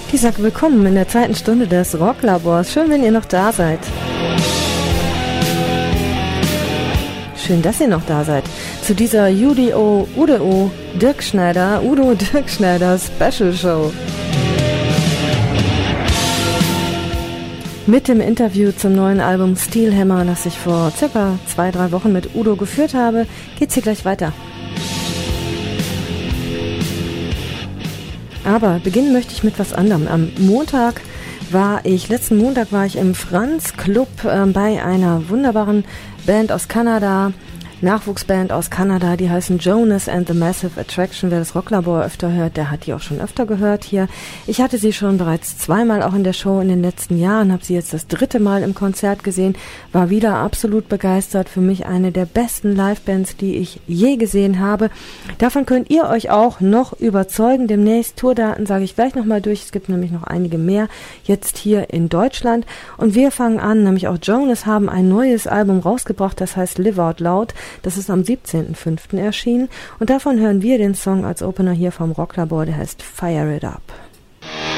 Ich sage willkommen in der zweiten Stunde des Rocklabors. Schön, wenn ihr noch da seid. Schön, dass ihr noch da seid. Zu dieser Udo Dirk Schneider Special Show. Mit dem Interview zum neuen Album Steel Hammer, das ich vor circa 2-3 Wochen mit Udo geführt habe, geht's hier gleich weiter. Aber beginnen möchte ich mit was anderem. Letzten Montag war ich im Franz Club bei einer wunderbaren Band aus Kanada, Nachwuchsband aus Kanada, die heißen Jonas and the Massive Attraction. Wer das Rocklabor öfter hört, der hat die auch schon öfter gehört hier. Ich hatte sie schon bereits 2-mal auch in der Show in den letzten Jahren, habe sie jetzt das 3. Mal im Konzert gesehen, war wieder absolut begeistert. Für mich eine der besten Livebands, die ich je gesehen habe. Davon könnt ihr euch auch noch überzeugen. Demnächst Tourdaten sage ich gleich nochmal durch. Es gibt nämlich noch einige mehr jetzt hier in Deutschland. Und wir fangen an, nämlich auch Jonas haben ein neues Album rausgebracht, das heißt Live Out Loud. Das ist am 17.05. erschienen und davon hören wir den Song als Opener hier vom Rocklabor, der heißt Fire It Up.